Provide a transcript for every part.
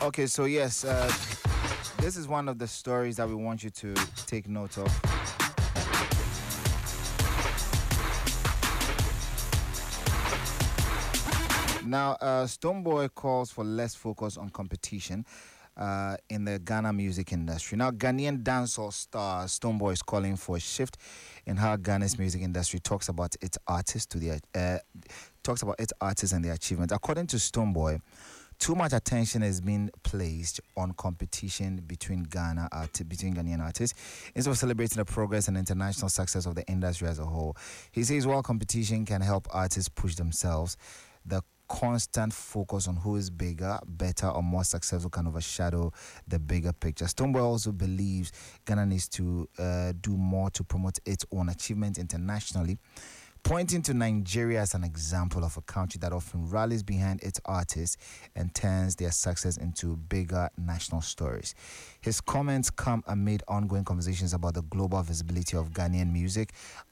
Okay, so yes, this is one of the stories that we want you to take note of. Now, Stonebwoy calls for less focus on competition in the Ghana music industry. Now, Ghanaian dancehall star Stonebwoy is calling for a shift in how Ghana's music industry talks about its artists and their achievements. According to Stonebwoy, too much attention is being placed on competition between Ghanaian artists instead of celebrating the progress and international success of the industry as a whole. He says while competition can help artists push themselves, the constant focus on who is bigger, better, or more successful can overshadow the bigger picture. Stonebwoy also believes Ghana needs to do more to promote its own achievements internationally, pointing to Nigeria as an example of a country that often rallies behind its artists and turns their success into bigger national stories. His comments come amid ongoing conversations about the global visibility of Ghana music,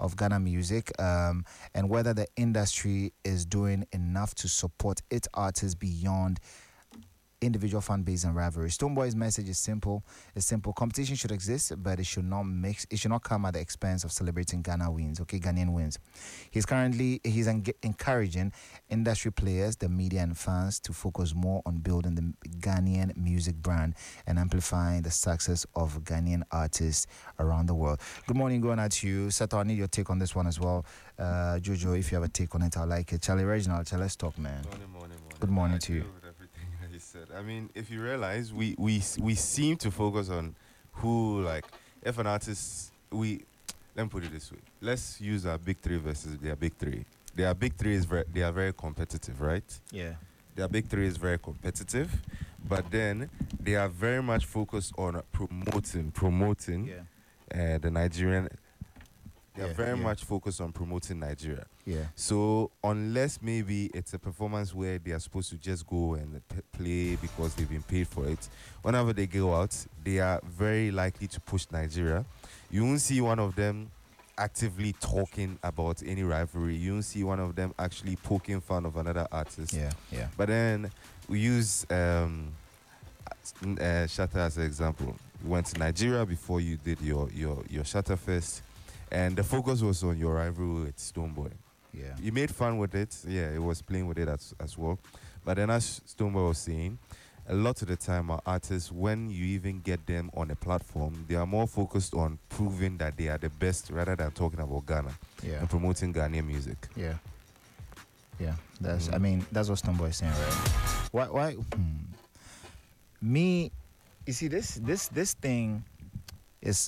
and whether the industry is doing enough to support its artists beyond individual fan base and rivalry. Stonebwoy's message is simple. Competition should exist, but it should not come at the expense of celebrating Ghanaian wins. He's encouraging industry players, the media and fans to focus more on building the Ghanaian music brand and amplifying the success of Ghanaian artists around the world. Good morning, going out to you. Sato, I need your take on this one as well. Jojo, if you have a take on it, I like it. Charlie Reginald, let's talk, man. Morning. Good morning to you. With everything that he said. I mean, if you realize, we seem to focus on who, like, if an artist, let me put it this way. Let's use our big three versus their big three. Their big three they are very competitive, right? Yeah. Their big three is very competitive, but then they are very much focused on promoting the Nigerian. They are very much focused on promoting Nigeria. Yeah. So unless maybe it's a performance where they are supposed to just go and play because they've been paid for it, whenever they go out, they are very likely to push Nigeria. You won't see one of them actively talking about any rivalry. You won't see one of them actually poking fun of another artist. Yeah. But then we use Shatta as an example. You went to Nigeria before you did your Shatta Fest, and the focus was on your rivalry with Stonebwoy. Yeah. You made fun with it. Yeah, it was playing with it as well. But then as Stonebwoy was saying, a lot of the time our artists, when you even get them on a platform, they are more focused on proving that they are the best rather than talking about Ghana and promoting Ghanaian music. Yeah. That's that's what Stonebwoy is saying, right? Why me, you see, this thing is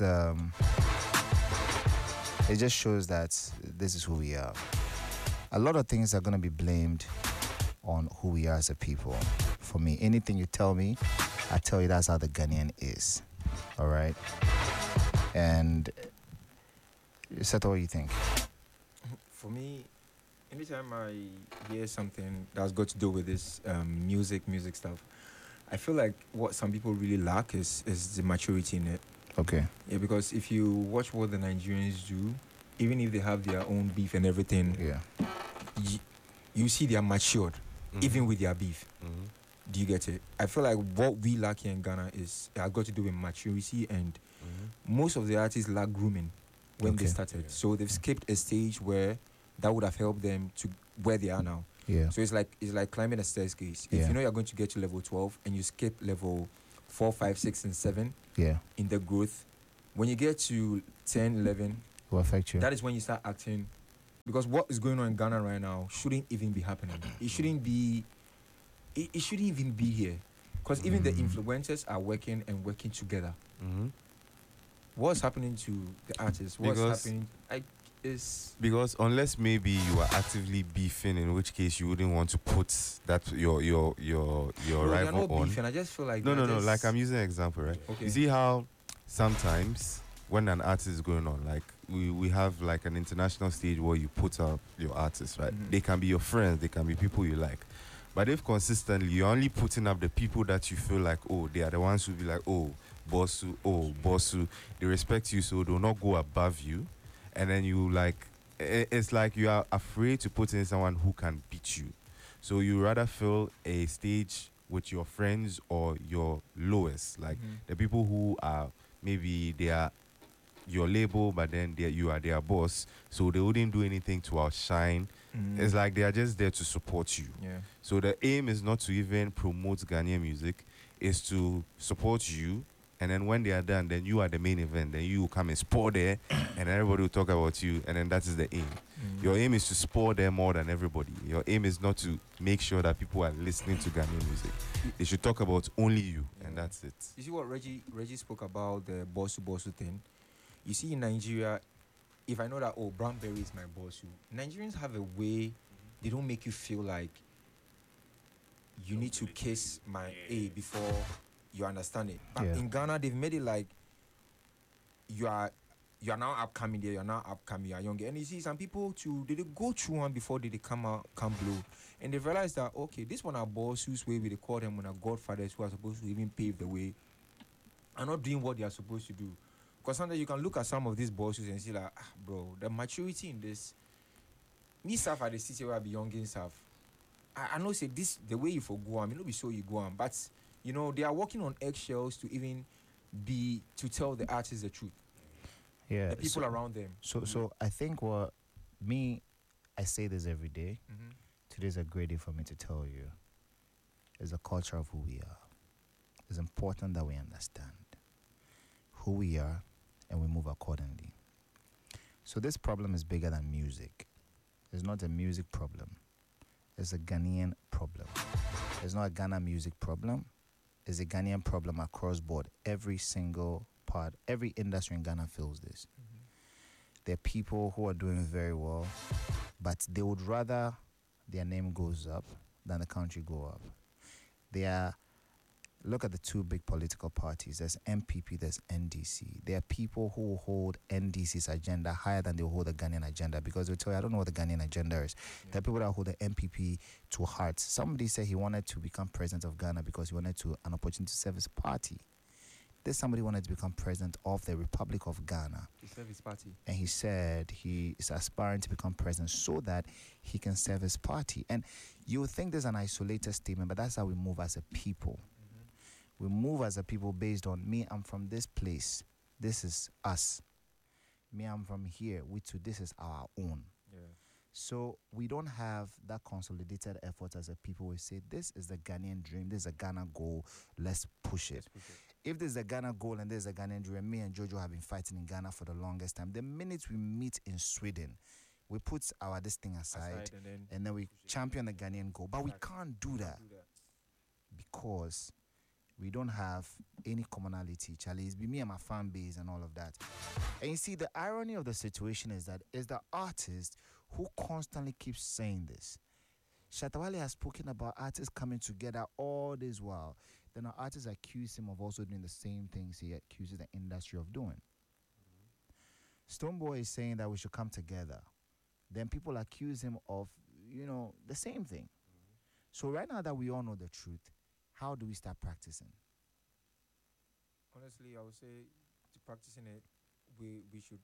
it just shows that this is who we are. A lot of things are going to be blamed on who we are as a people. For me, anything you tell me, I tell you that's how the Ghanaian is. All right? And Sato, what do you think? For me, anytime I hear something that's got to do with this music stuff, I feel like what some people really lack is the maturity in it. Okay. Yeah, because if you watch what the Nigerians do, even if they have their own beef and everything, you see they are matured, even with their beef. Do you get it? I feel like what we lack here in Ghana has got to do with maturity, and most of the artists lack grooming when they started. Yeah. So they've skipped a stage where that would have helped them to where they are now. Yeah. So it's like climbing a staircase. If you know you're going to get to level 12 and you skip level 4, 5, 6, and 7 in the growth, when you get to 10, 11, it will affect you. That is when you start acting. Because what is going on in Ghana right now shouldn't even be happening. It shouldn't be. It shouldn't even be here. Because even the influencers are working together. What's happening to the artists? Happening? Because unless maybe you are actively beefing, in which case you wouldn't want to put that your rival on. Beefing. I just feel like no. Like I'm using an example, right? Okay. You see how sometimes when an artist is going on, like we have like an international stage where you put up your artists, right? They can be your friends, they can be people you like. But if consistently you're only putting up the people that you feel like, oh, they are the ones who be like, oh, Bossu, they respect you, so they'll not go above you. And then you like, it's like you are afraid to put in someone who can beat you. So you rather fill a stage with your friends or your lowest, like Mm-hmm. the people who are maybe they are your label, but then you are their boss, so they wouldn't do anything to outshine. It's like they are just there to support you. Yeah. So the aim is not to even promote Ghanaian music, is to support you. And then when they are done, then you are the main event. Then you will come and sport there, and everybody will talk about you. And then that is the aim. Your aim is to sport there more than everybody. Your aim is not to make sure that people are listening to Ghanaian music. They should talk about only you, and that's it. You see what Reggie spoke about, the bosu thing. You see, in Nigeria, if I know that, oh, Brownberry is my boss, Nigerians have a way, they don't make you feel like you need to kiss my A before you understand it. But in Ghana, they've made it like you are now upcoming there, you're now upcoming, you're younger. And you see, some people too, they go through one before they come blue. And they realize that, okay, this one are boss whose way we call them when are godfathers who are supposed to even pave the way, are not doing what they are supposed to do. Because sometimes you can look at some of these bosses and see like, bro, the maturity in this, me stuff at the city where I be youngins have. I know say this the way you for go on, may not be so you go on, but you know, they are working on eggshells to even to tell the artists the truth. Yeah. The people around them. So I think I say this every day. Mm-hmm. Today's a great day for me to tell you. It's a culture of who we are. It's important that we understand who we are and we move accordingly. So this problem is bigger than music. It's not a music problem. It's a Ghanaian problem. It's not a Ghana music problem. It's a Ghanaian problem across board. Every single part, every industry in Ghana feels this. Mm-hmm. There are people who are doing very well, but they would rather their name goes up than the country go up. Look at the two big political parties. There's MPP, there's NDC. There are people who hold NDC's agenda higher than they hold the Ghanaian agenda because they'll tell you, I don't know what the Ghanaian agenda is. Yeah. There are people that hold the MPP to heart. Somebody said he wanted to become president of Ghana because he wanted an opportunity to serve his party. This somebody wanted to become president of the Republic of Ghana. To serve his party. And he said he is aspiring to become president so that he can serve his party. And you would think there's an isolated statement, but that's how we move as a people. We move as a people based on me, I'm from this place. This is us. Me, I'm from here. We too, this is our own. Yeah. So we don't have that consolidated effort as a people. We say, this is the Ghanaian dream. This is a Ghana goal. Let's push it. If there's a Ghana goal and there's a Ghanaian dream, me and Jojo have been fighting in Ghana for the longest time. The minute we meet in Sweden, we put this thing aside and then we champion the Ghanaian goal. But we can't do that because we don't have any commonality. Charlie, it's be me and my fan base and all of that. And you see, the irony of the situation is that it's the artist who constantly keeps saying this. Shatta Wale has spoken about artists coming together all this while. Then our artists accuse him of also doing the same things he accuses the industry of doing. Stonebwoy is saying that we should come together. Then people accuse him of, the same thing. So right now that we all know the truth, how do we start practicing? Honestly, I would say to practicing it, we should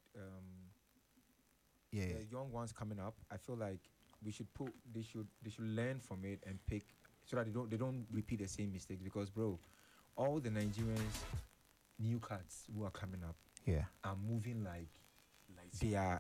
the young ones coming up, I feel like they should learn from it and pick so that they don't repeat the same mistakes because bro, all the Nigerians new cats who are coming up are moving like they are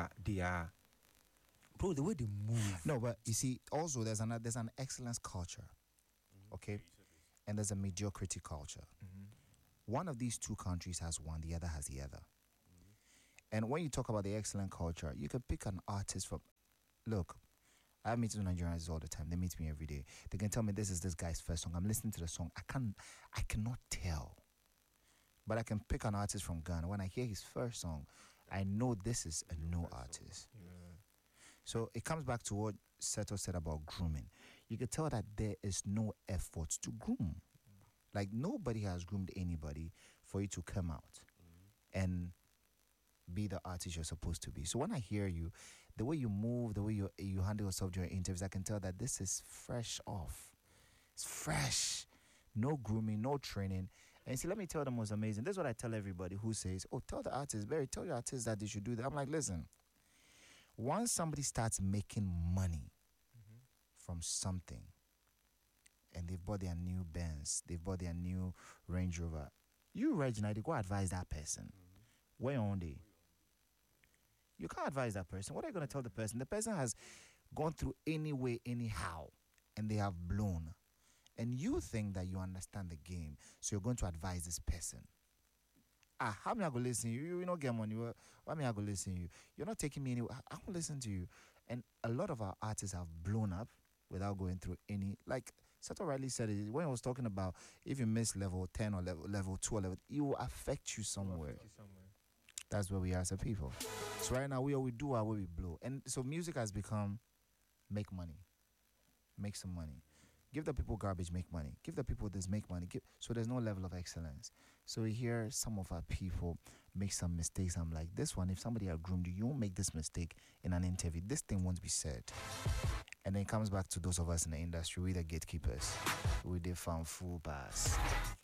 bro, the way they move. No, but you see, also there's an excellence culture. Okay? And there's a mediocrity culture. Mm-hmm. One of these two countries has one, the other has the other. Mm-hmm. And when you talk about the excellent culture, you can pick an artist from... Look, I have meetings with Nigerians all the time. They meet me every day. They can tell me this is this guy's first song. I'm listening to the song. I cannot tell. But I can pick an artist from Ghana. When I hear his first song, I know this is a new artist. Yeah. So it comes back to what Seto said about grooming. You can tell that there is no effort to groom. Like nobody has groomed anybody for you to come out and be the artist you're supposed to be. So when I hear you, the way you move, the way you handle yourself during interviews, I can tell that this is fresh off. It's fresh. No grooming, no training. And see, let me tell them what's amazing. This is what I tell everybody who says, oh, tell the artist, Barry, tell your artist that they should do that. I'm like, listen, once somebody starts making money from something, and they've bought their new Benz, they've bought their new Range Rover. You, Regina, they go advise that person. Where on they? You can't advise that person. What are you going to tell the person? The person has gone through any way, anyhow, and they have blown. And you think that you understand the game, so you're going to advise this person. How am I going to listen to you? You don't get money. Why am I going to listen to you? You're not taking me anywhere. I won't listen to you. And a lot of our artists have blown up without going through any, like Sato rightly said it, when I was talking about if you miss level 10 or level 2 or level, it will affect you somewhere. That's where we are as a people. So right now, we do our way we blow. And so music has become make money. Make some money. Give the people garbage, make money. Give the people this, make money. So there's no level of excellence. So we hear some of our people make some mistakes. I'm like, this one, if somebody had groomed you, you won't make this mistake in an interview. This thing won't be said. And then it comes back to those of us in the industry, we the gatekeepers. We they found full pass.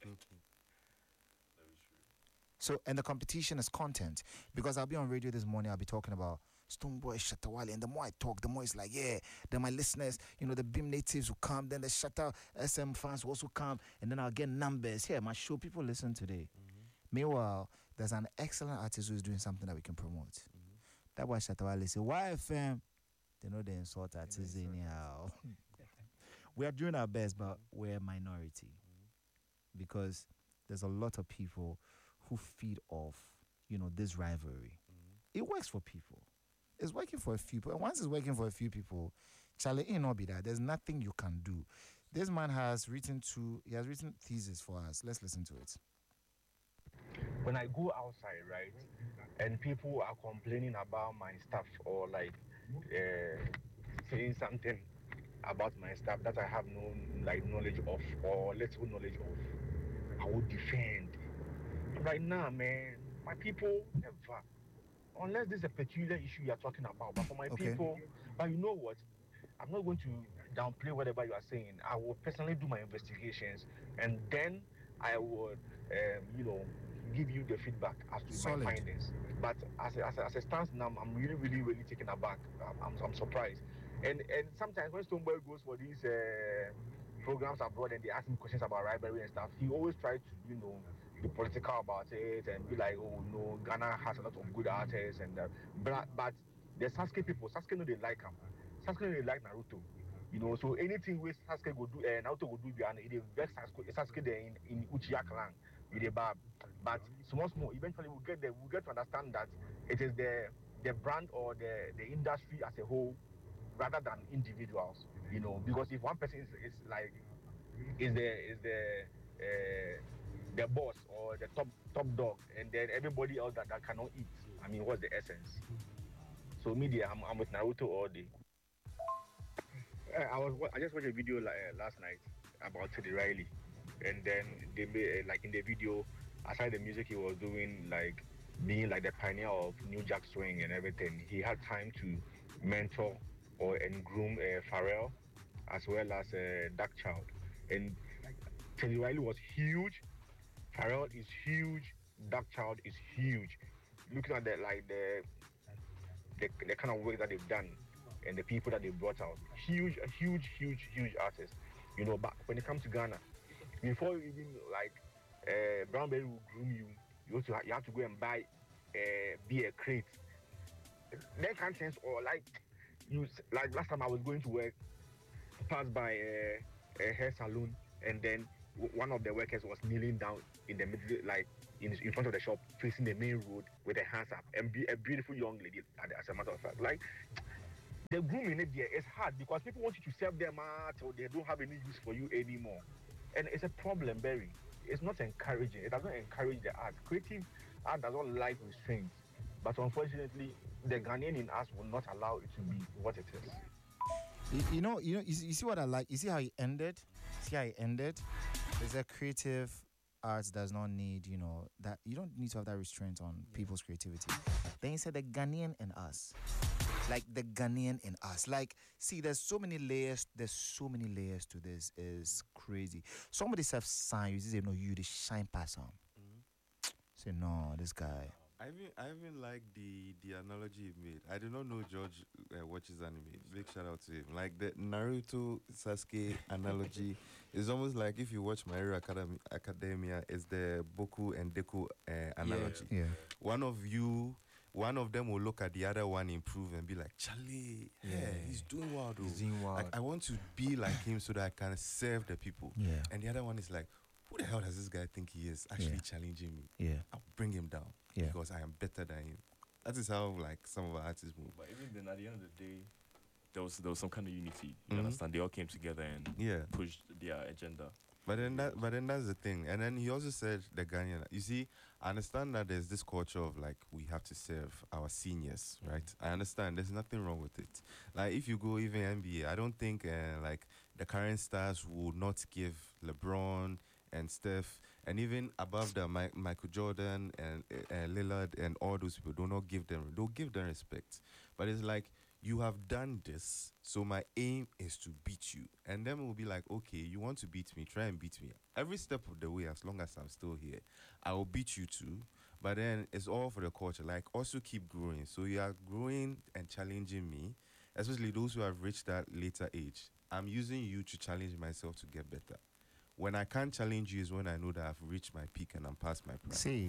So, and the competition is content. Because I'll be on radio this morning, I'll be talking about Stonebwoy, Shatta Wale. And the more I talk, the more it's like, yeah, then my listeners, the BIM natives will come, then the Shatta SM fans will also come, and then I'll get numbers. Here, my show, people listen today. Meanwhile, there's an excellent artist who's doing something that we can promote. That's why Shatta Wale say, YFM, they know they insult artists anyhow. We are doing our best, but we're a minority. Because there's a lot of people who feed off, this rivalry. It works for people. It's working for a few people. And once it's working for a few people, Charlie, it not be that. There's nothing you can do. This man has written thesis for us. Let's listen to it. When I go outside, right, and people are complaining about my stuff or saying something about my stuff that I have no knowledge of or little knowledge of, I will defend. Right now, man, my people never, unless there's a peculiar issue you're talking about, but for my people, but you know what? I'm not going to downplay whatever you are saying. I will personally do my investigations, and then I would, give you the feedback as to my findings. But as it stands now, I'm really, really, really taken aback. I'm surprised. And sometimes when Stonebwoy goes for these programs abroad and they ask him questions about rivalry and stuff, he always tries to, be political about it and be like, oh no, Ghana has a lot of good artists and but the Sasuke people, Sasuke know they like him. Sasuke know they like Naruto. So anything with Sasuke go do, Naruto go do, and it vex Sasuke there in Uchiha clan with the bab. But small, eventually we'll get to understand that it is the brand or the industry as a whole rather than individuals. Because if one person is the boss or the top dog, and then everybody else that cannot eat, I mean, what's the essence? So media, I'm with Naruto all day. I just watched a video last night about Teddy Riley, and then they made in the video, aside the music he was doing, being the pioneer of New Jack Swing and everything, he had time to mentor and groom Pharrell as well as Darkchild. And Teddy Riley was huge, Pharrell is huge, Darkchild is huge. Looking at the kind of work that they've done and the people that they brought out, huge artists. But when it comes to Ghana, before you even Brownberry will groom you, you have to go and buy beer crate. That can't sense or last time I was going to work, passed by a hair salon, and then one of the workers was kneeling down in the middle, in front of the shop, facing the main road with her hands up, and a beautiful young lady, as a matter of fact. The grooming it there is hard because people want you to serve them out or they don't have any use for you anymore. And it's a problem, Barry. It's not encouraging. It doesn't encourage the art. Creative art does not like restraints. But unfortunately, the Ghanaian in us will not allow it to be what it is. You see what I like? You see how he ended? It's a creative art does not need, that you don't need to have that restraint on people's creativity. Then he said the Ghanaian in us. The Ghanaian in us. See, there's so many layers to this. Is crazy. Somebody self sign you say no, you the shine pass on. Say no, this guy. I even like the analogy you made. I do not know George watches anime. Big shout out to him. Like the Naruto Sasuke analogy is almost like if you watch My Hero Academia, it's the Boku and Deku analogy. Yeah. One of them will look at the other one improve and be like, Charlie, he's doing well, though. He's doing well. Like, I want to be like him so that I can serve the people. Yeah. And the other one is like, who the hell does this guy think he is actually challenging me? Yeah. I'll bring him down Yeah. because I am better than him. That is how like some of our artists move. But even then, at the end of the day, there was some kind of unity. You understand? They all came together and pushed their agenda. But then that's the thing. And then he also said the Ghanaian. You see, I understand that there's this culture of like we have to serve our seniors, right? I understand. There's nothing wrong with it. Like if you go even NBA, I don't think like the current stars would not give LeBron and Steph, and even above them, Michael Jordan and Lillard and all those people, they'll give them respect. But it's like, you have done this, so my aim is to beat you. And then we'll be like, okay, you want to beat me, try and beat me. Every step of the way, as long as I'm still here, I will beat you too. But then it's all for the culture. Like, also keep growing. So you are growing and challenging me, especially those who have reached that later age. I'm using you to challenge myself to get better. When I can't challenge you is when I know that I've reached my peak and I'm past my prime. See,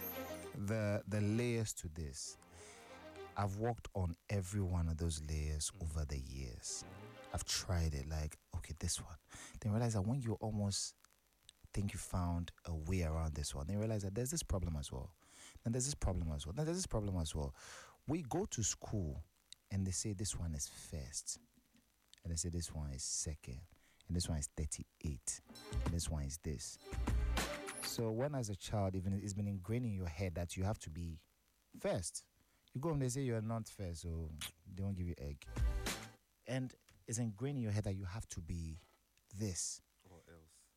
the layers to this. I've worked on every one of those layers over the years. I've tried it, like, okay, this one. Then realize that when you almost think you found a way around this one, then realize that there's this problem as well. Then there's this problem as well. Then there's this problem as well. We go to school and they say this one is first. And they say this one is second. And this one is 38. And this one is this. So when as a child, even it's been ingrained in your head that you have to be first. You go and they say you're not first, so they won't give you egg. And it's ingrained in your head that you have to be this. Or else.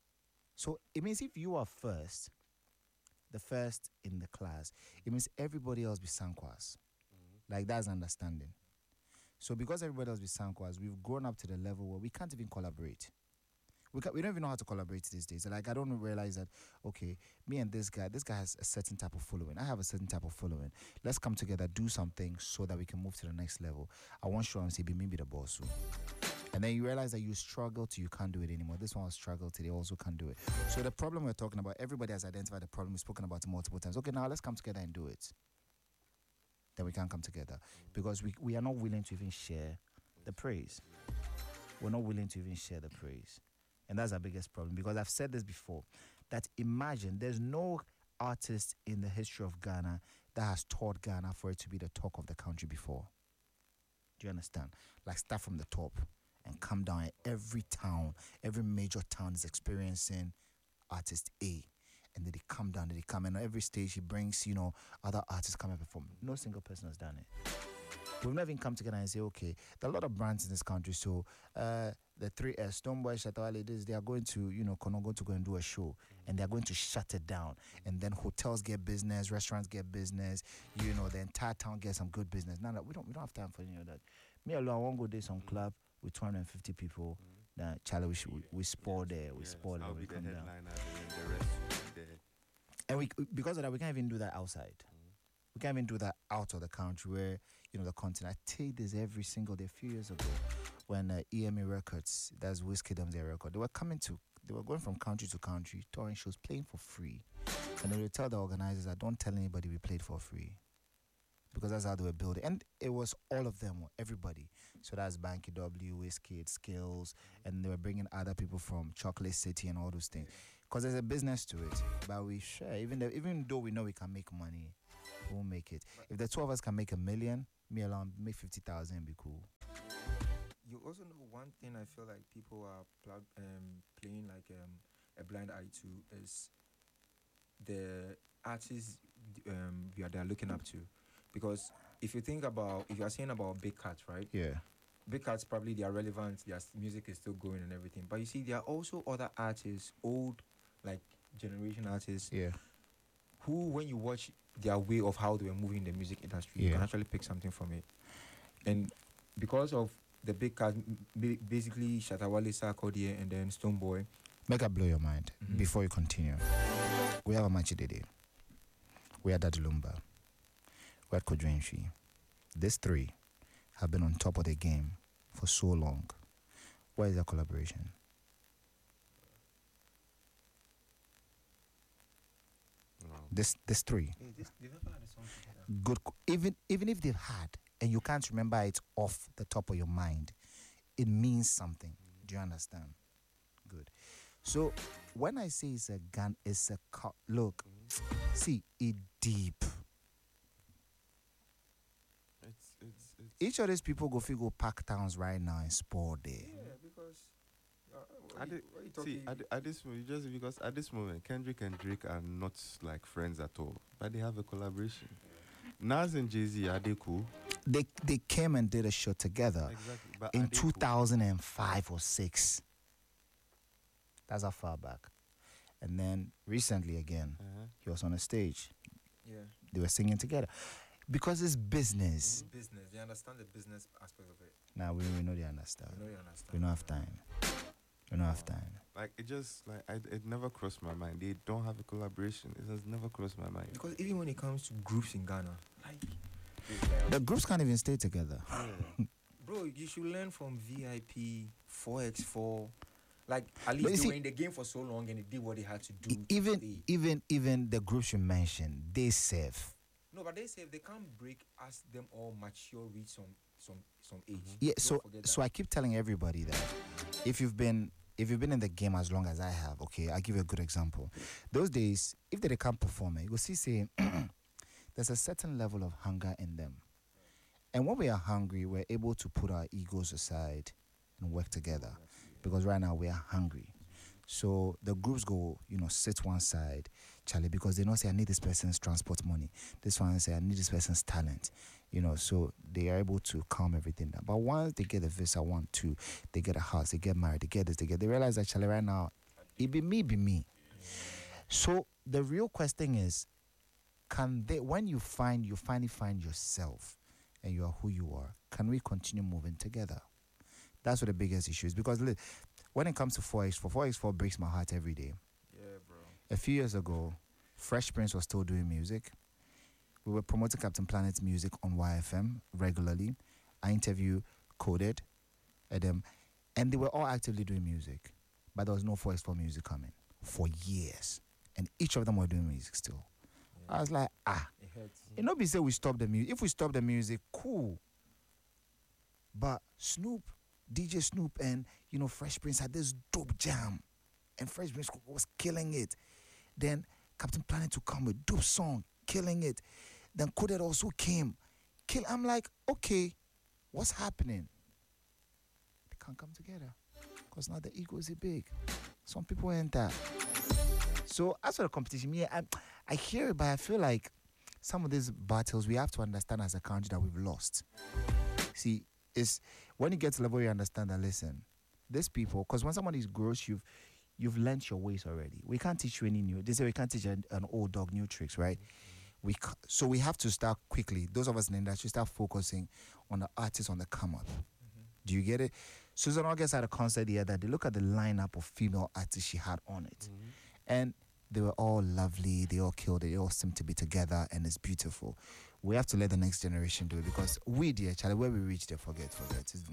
So it means if you are first, the first in the class, it means everybody else be Sankwas. Like that's understanding. So because everybody else be Sankwas, we've grown up to the level where we can't even collaborate. We don't even know how to collaborate these days. Like, I don't realize that, okay, me and this guy has a certain type of following. I have a certain type of following. Let's come together, do something so that we can move to the next level. I want you to say, be maybe the boss. And then you realize that you struggle till you can't do it anymore. This one will struggle till they also can't do it. So the problem we're talking about, everybody has identified the problem. We've spoken about it multiple times. Okay, now let's come together and do it. Then we can't come together because we are not willing to even share the praise. We're not willing to even share the praise. And that's our biggest problem, because I've said this before, that imagine there's no artist in the history of Ghana that has taught Ghana for it to be the talk of the country before. Do you understand? Like, start from the top and come down. Every town, every major town is experiencing artist A. And then they come down, and on every stage he brings, other artists come and perform. No single person has done it. We've never even come together and say, okay, there are a lot of brands in this country, so the 3S, Stonebwoy, Shatta Wale, they are going to, Konongo to go and do a show, and they are going to shut it down. And then hotels get business, restaurants get business, the entire town gets some good business. No, we don't have time for any of that. Me alone, I won't go do some club with 250 people. That Charlie, we spoil there, we spoil there, we come down. And because of that, we can't even do that outside. We can't even do that out of the country where, the continent. I take this every single day. A few years ago, when EMA Records, that's Wizkid their record, they were going from country to country, touring shows, playing for free. And they would tell the organizers that don't tell anybody we played for free. Because that's how they were building. And it was all of them, everybody. So that's Banky W, Wizkid, Skills, and they were bringing other people from Chocolate City and all those things. Because there's a business to it. But we share. Even though we know we can make money, we won't make it. If the two of us can make $1 million, me alone, make 50,000 and be cool. You also know one thing I feel like people are playing like a blind eye to is the artists they're looking up to. Because if you are saying about Big Cats, right? Yeah. Big Cats, probably they are relevant, their music is still going and everything. But you see, there are also other artists, old, like generation artists, who, when you watch their way of how they were moving in the music industry, you can actually pick something from it. And because of the Big Cats, basically Shatta Wale, Sarkodie, and then Stonebwoy. Make I blow your mind before you continue. We have a match today. We had Dadilumba. We had Kodrenshi. These three have been on top of the game for so long. Where is their collaboration? No. This three. They never had a song together. Good. Even if they've had and you can't remember it off the top of your mind, it means something. Do you understand? Good. So when I say it's a gun, it's a look. See it deep. It's Each of these people go pack towns right now and sport there. Yeah, because at this moment, just because at this moment Kendrick and Drake are not like friends at all, but they have a collaboration. Nas and Jay-Z, are they cool? They came and did a show together Exactly, but in are they cool? 2005 or 6. That's how far back. And then recently again, he was on a stage. Yeah. They were singing together. Because it's business. Business. They understand the business aspect of it. Now we know they understand. You know you understand. We don't have time. We don't have time. Like it just like it never crossed my mind. They don't have a collaboration. It has never crossed my mind. Because even when it comes to groups in Ghana, like The groups can't even stay together. bro, you should learn from VIP, 4x4. Like at But you least they see- were in the game for so long and they did what they had to do. to stay. Even the groups you mentioned, they serve. No, but they say if they can't break us, them all mature, reach some age. Yeah, Don't so forget so that. I keep telling everybody that if you've been in the game as long as I have, okay, I'll give you a good example. Those days, if they can't perform it, you will see say there's a certain level of hunger in them. And when we are hungry, we're able to put our egos aside and work together. Because right now we are hungry. So the groups go, sit one side, Charlie, because they don't say I need this person's transport money. This one say I need this person's talent. So they are able to calm everything down. But once they get a visa, 1, 2, they get a house, they get married, they get this, they realize that Charlie right now, it be me. So the real question is, can they, when you finally find yourself and you are who you are, can we continue moving together? That's what the biggest issue is. Because when it comes to 4x4 breaks my heart every day. Yeah, bro. A few years ago, Fresh Prince was still doing music. We were promoting Captain Planet's music on YFM regularly. I interviewed Coded, Adam, and they were all actively doing music. But there was no 4x4 music coming for years. And each of them were doing music still. Yeah. I was like, It hurts. it not be say we stop the music. If we stop the music, cool. But DJ Snoop and, Fresh Prince had this dope jam. And Fresh Prince was killing it. Then Captain Planet to come with dope song, killing it. Then Coded also came. I'm like, okay, what's happening? They can't come together. Because now the ego is big. Some people ain't that. So as for the competition, I hear it, but I feel like some of these battles we have to understand as a country that we've lost. See, it's when you get to the level you understand that, listen, these people, because when somebody grows, you've learnt your ways already. We can't teach you any new. They say we can't teach an old dog new tricks, right? So we have to start quickly. Those of us in the industry start focusing on the artists on the come up. Do you get it? Susan August had a concert the other day. Look at the lineup of female artists she had on it. And they were all lovely. They all killed it. They all seem to be together, and it's beautiful. We have to let the next generation do it because we, dear Charlie, where we reach, they forget. It's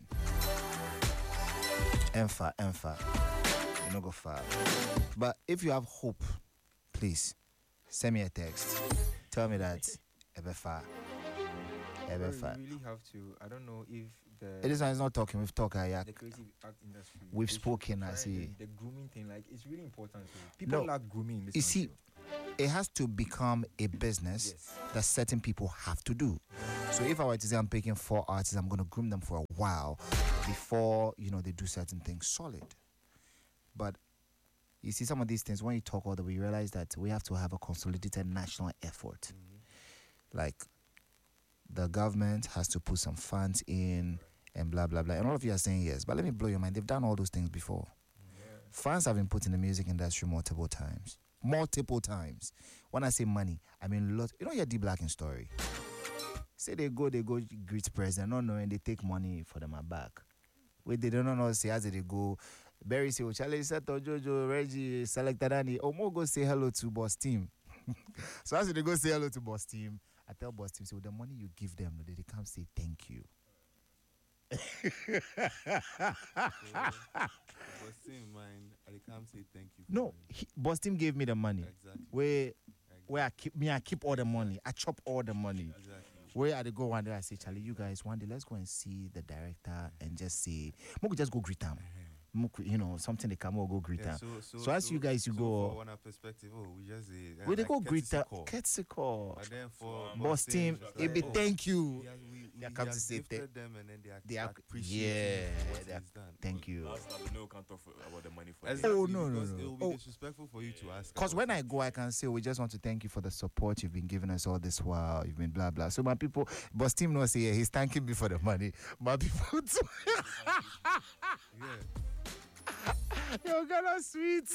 Emfa. You know, go far. But if you have hope, please send me a text. Tell me that Ebefa. You really have to. I don't know if This one is not talking. We've talked. the creative art industry. We've they should spoken. I try see. the grooming thing. Like it's really important. People No. lack grooming. In this You see, country. it has to become a business Yes. that certain people have to do. So if I were to say I'm picking 4 artists, I'm going to groom them for a while before, they do certain things solid. But you see some of these things, when you talk all the way, you realize that we have to have a consolidated national effort. Like the government has to put some funds in and blah, blah, blah. And all of you are saying yes. But let me blow your mind. They've done all those things before. Funds have been put in the music industry multiple times. When I say money, I mean lots. You don't hear D Black in story. Say they go greet president, not knowing they take money for them back. Wait, they don't know say as they go. Barry say, Charlie Seto, Jojo, Reggie, selected Danny. Omo go say hello to boss team. So as they go say hello to Boss Team, I tell Boss Team, so the money you give them, they come say thank you. Boss Team, mind, I can't say thank you. No, Boss Team gave me the money. Exactly. Where I keep all the money. I chop all the money. Exactly. Where I go one day, I say, Charlie, you guys, one day, let's go and see the director and just say, Moku, just go greet them. You know, something they come or go greet them. So as you guys, you go. From one perspective, we just say, we they go greet them. Ketsiko. But then for Boss Team, it be thank you. They come to say them and then they appreciate what he's done. Thank you. Last time, no, can't talk about the money for Oh, no. It will be disrespectful for you to ask. Because when I go, I can say, we just want to thank you for the support you've been giving us all this while. You've been blah, blah. So my people, Boss Team no say, yeah, he's thanking me for the money. My people too. Yeah. Yo, Ghana sweet.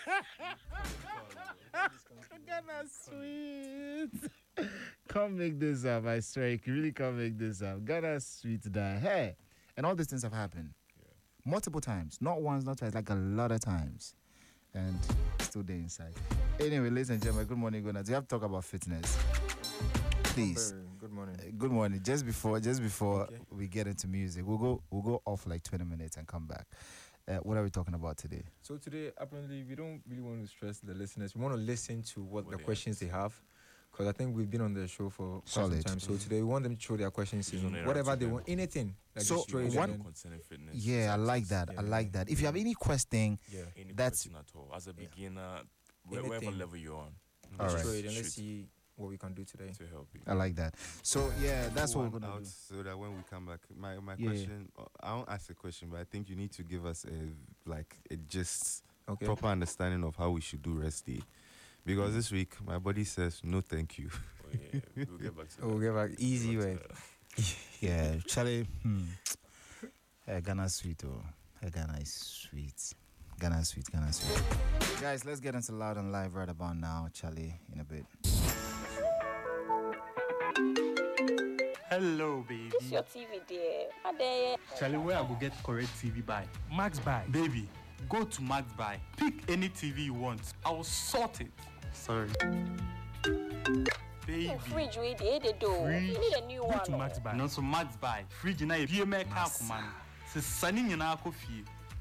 Ghana sweet. Come make this up, I swear. You really can't make this up. Ghana sweet that. Hey. And all these things have happened. Yeah. Multiple times. Not once, not twice, like a lot of times. And still there inside. Anyway, ladies and gentlemen, good morning, Ghana. Do you have to talk about fitness? Please. Good morning. Good morning. Just before we get into music, we'll go off like 20 minutes and come back. What are we talking about today? So today, apparently, we don't really want to stress the listeners. We want to listen to what the questions they have, because I think we've been on the show for quite some time. So today, we want them to throw their questions in, whatever they want, anything. Like so concerning fitness. Yeah, I like that. I like that. If you have any question, any that's question at all, as a beginner, whatever level you're on, all right. And let's see what we can do today to help you. I like that. So yeah, that's what we're gonna do. So that when we come back, my question, I won't ask a question, but I think you need to give us a gist, proper understanding of how we should do rest day, because this week my body says no, thank you. Oh, yeah. We'll get back to that. We'll get back easy way. Yeah, Charlie. Ghana sweet, Ghana is sweet. Ghana sweet. Guys, let's get into Loud and Live right about now, Charlie, in a bit. Hello, baby. It's your TV, dear. Charlie, where I go get correct TV buy? Max Buy. Baby, go to Max Buy. Pick any TV you want. I will sort it. Sorry. Baby. Fridge, we did it, though. You need a new one. Go to Max Buy. No, so Max Buy. Fridge, na you make a command. Se sunny in our coffee.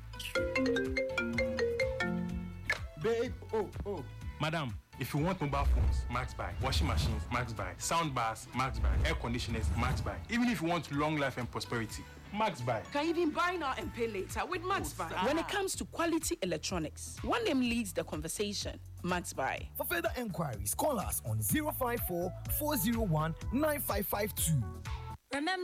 Babe, oh. Madam, if you want mobile phones, Max Buy. Washing machines, Max Buy. Sound bars, Max Buy. Air conditioners, Max Buy. Even if you want long life and prosperity, Max Buy. Can even buy now and pay later with Max Buy. When it comes to quality electronics, one name leads the conversation. Max Buy. For further enquiries, call us on 054 401 9552. Remember